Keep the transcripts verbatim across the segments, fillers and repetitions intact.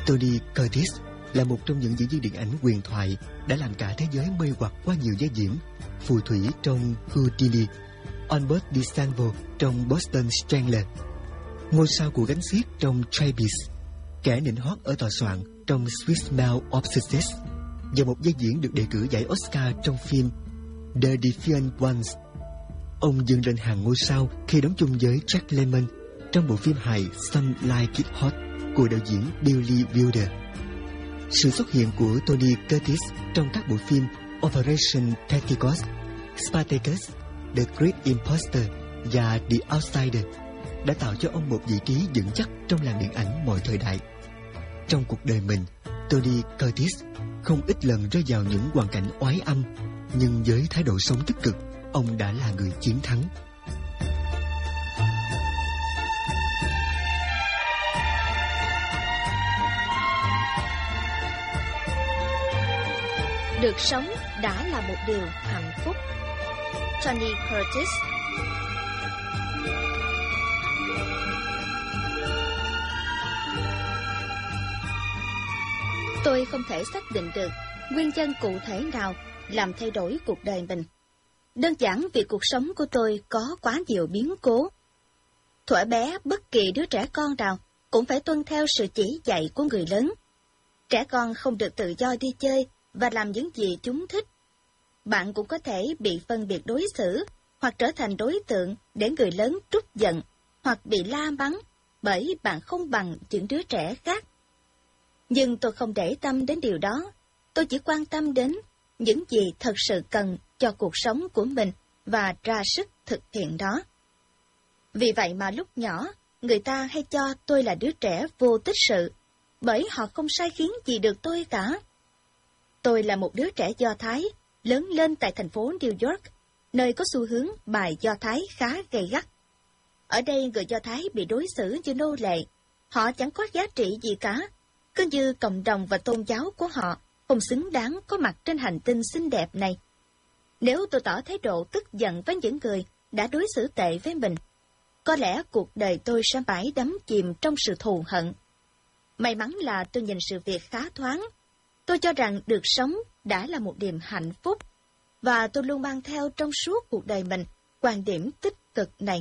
Tony Curtis là một trong những diễn viên điện ảnh huyền thoại đã làm cả thế giới mê hoặc qua nhiều vai diễn: phù thủy trong Houdini, Albert DeSalvo trong Boston Strangler, ngôi sao của gánh xiếc trong Travis, kẻ nịnh hót ở tòa soạn trong Swiss Mouth of Success, và một vai diễn được đề cử giải Oscar trong phim The Defiant Ones. Ông dừng lên hàng ngôi sao khi đóng chung với Jack Lemmon trong bộ phim hài Some Like It Hot của đạo diễn Billy Wilder. Sự xuất hiện của Tony Curtis trong các bộ phim Operation Pentecost, Spartacus, The Great Imposter và The Outsider đã tạo cho ông một vị trí vững chắc trong làng điện ảnh mọi thời đại. Trong cuộc đời mình, Tony Curtis không ít lần rơi vào những hoàn cảnh oái âm, nhưng với thái độ sống tích cực, ông đã là người chiến thắng. Được sống đã là một điều hạnh phúc. Tony Curtis. Tôi không thể xác định được nguyên nhân cụ thể nào làm thay đổi cuộc đời mình. Đơn giản vì cuộc sống của tôi có quá nhiều biến cố. Thuở bé, bất kỳ đứa trẻ con nào cũng phải tuân theo sự chỉ dạy của người lớn. Trẻ con không được tự do đi chơi và làm những gì chúng thích. Bạn cũng có thể bị phân biệt đối xử hoặc trở thành đối tượng để người lớn trút giận hoặc bị la mắng bởi bạn không bằng những đứa trẻ khác. Nhưng tôi không để tâm đến điều đó. Tôi chỉ quan tâm đến những gì thật sự cần cho cuộc sống của mình và ra sức thực hiện đó. Vì vậy mà lúc nhỏ, người ta hay cho tôi là đứa trẻ vô tích sự, bởi họ không sai khiến gì được tôi cả. Tôi là một đứa trẻ Do Thái, lớn lên tại thành phố New York, nơi có xu hướng bài Do Thái khá gay gắt. Ở đây người Do Thái bị đối xử như nô lệ, họ chẳng có giá trị gì cả, cứ như cộng đồng và tôn giáo của họ không xứng đáng có mặt trên hành tinh xinh đẹp này. Nếu tôi tỏ thái độ tức giận với những người đã đối xử tệ với mình, có lẽ cuộc đời tôi sẽ mãi đắm chìm trong sự thù hận. May mắn là tôi nhìn sự việc khá thoáng. Tôi cho rằng được sống đã là một niềm hạnh phúc, và tôi luôn mang theo trong suốt cuộc đời mình quan điểm tích cực này.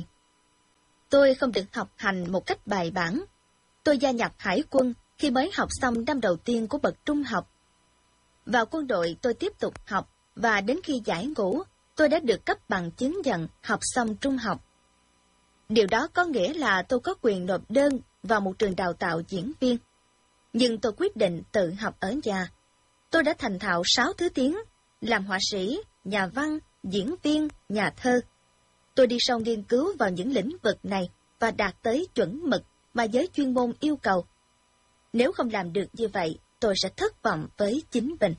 Tôi không được học hành một cách bài bản. Tôi gia nhập hải quân khi mới học xong năm đầu tiên của bậc trung học. Vào quân đội tôi tiếp tục học, và đến khi giải ngũ, tôi đã được cấp bằng chứng nhận học xong trung học. Điều đó có nghĩa là tôi có quyền nộp đơn vào một trường đào tạo diễn viên. Nhưng tôi quyết định tự học ở nhà. Tôi đã thành thạo sáu thứ tiếng, làm họa sĩ, nhà văn, diễn viên, nhà thơ. Tôi đi sâu nghiên cứu vào những lĩnh vực này và đạt tới chuẩn mực mà giới chuyên môn yêu cầu. Nếu không làm được như vậy, tôi sẽ thất vọng với chính mình.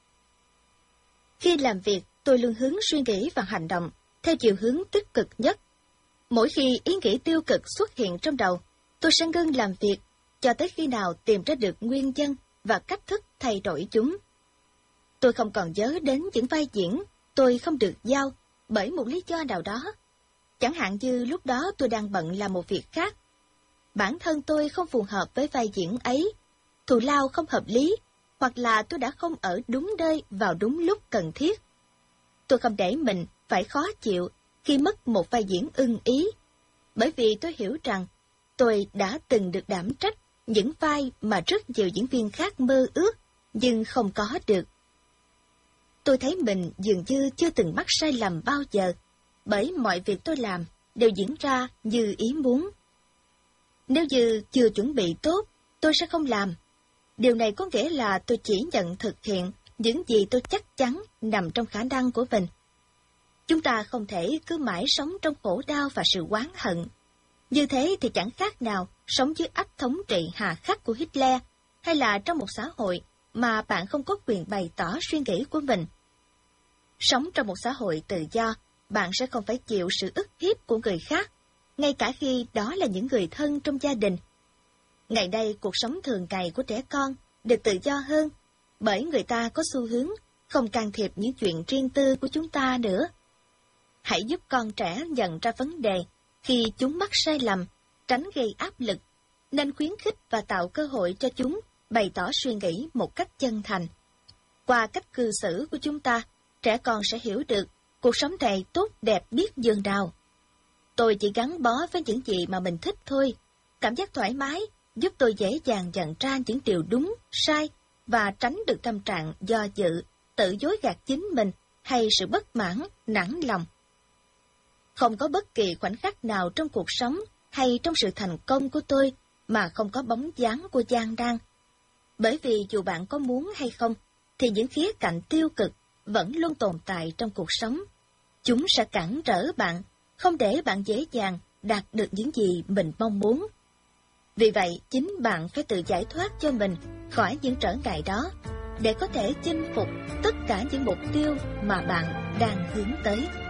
Khi làm việc, tôi luôn hướng suy nghĩ và hành động theo chiều hướng tích cực nhất. Mỗi khi ý nghĩ tiêu cực xuất hiện trong đầu, tôi sẽ ngưng làm việc cho tới khi nào tìm ra được nguyên nhân và cách thức thay đổi chúng. Tôi không còn nhớ đến những vai diễn tôi không được giao bởi một lý do nào đó. Chẳng hạn như lúc đó tôi đang bận làm một việc khác. Bản thân tôi không phù hợp với vai diễn ấy, thù lao không hợp lý, hoặc là tôi đã không ở đúng nơi vào đúng lúc cần thiết. Tôi không để mình phải khó chịu khi mất một vai diễn ưng ý, bởi vì tôi hiểu rằng tôi đã từng được đảm trách những vai mà rất nhiều diễn viên khác mơ ước, nhưng không có được. Tôi thấy mình dường như chưa từng mắc sai lầm bao giờ, bởi mọi việc tôi làm đều diễn ra như ý muốn. Nếu như chưa chuẩn bị tốt, tôi sẽ không làm. Điều này có nghĩa là tôi chỉ nhận thực hiện những gì tôi chắc chắn nằm trong khả năng của mình. Chúng ta không thể cứ mãi sống trong khổ đau và sự oán hận. Như thế thì chẳng khác nào sống dưới ách thống trị hà khắc của Hitler, hay là trong một xã hội mà bạn không có quyền bày tỏ suy nghĩ của mình. Sống trong một xã hội tự do, bạn sẽ không phải chịu sự ức hiếp của người khác, ngay cả khi đó là những người thân trong gia đình. Ngày nay, cuộc sống thường ngày của trẻ con được tự do hơn, bởi người ta có xu hướng không can thiệp những chuyện riêng tư của chúng ta nữa. Hãy giúp con trẻ nhận ra vấn đề khi chúng mắc sai lầm, tránh gây áp lực, nên khuyến khích và tạo cơ hội cho chúng bày tỏ suy nghĩ một cách chân thành. Qua cách cư xử của chúng ta, trẻ con sẽ hiểu được cuộc sống này tốt đẹp biết dường nào. Tôi chỉ gắn bó với những gì mà mình thích thôi. Cảm giác thoải mái giúp tôi dễ dàng nhận ra những điều đúng, sai và tránh được tâm trạng do dự, tự dối gạt chính mình hay sự bất mãn, nản lòng. Không có bất kỳ khoảnh khắc nào trong cuộc sống hay trong sự thành công của tôi mà không có bóng dáng của gian nan. Bởi vì dù bạn có muốn hay không, thì những khía cạnh tiêu cực vẫn luôn tồn tại trong cuộc sống. Chúng sẽ cản trở bạn, không để bạn dễ dàng đạt được những gì mình mong muốn. Vì vậy, chính bạn phải tự giải thoát cho mình khỏi những trở ngại đó, để có thể chinh phục tất cả những mục tiêu mà bạn đang hướng tới.